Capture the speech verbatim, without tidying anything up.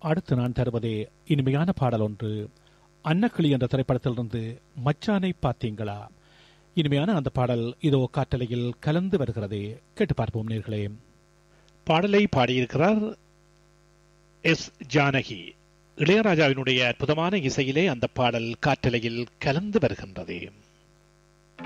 அடுத்து நான் தருவதே இனிமையான பாடல் ஒன்று. அன்னக்கிளி என்ற திரைப்படத்திலிருந்து மச்சானை பார்த்தீங்களா. இனிமையான அந்த பாடல் இதோ காற்றலையில் கலந்து வருகிறது. கேட்டு பார்ப்போம் நேர்களே. பாடலை பாடியிருக்கிறார் எஸ் ஜானகி. இளையராஜாவினுடைய அற்புதமான இசையிலே அந்த பாடல் காற்றலையில் கலந்து வருகின்றது.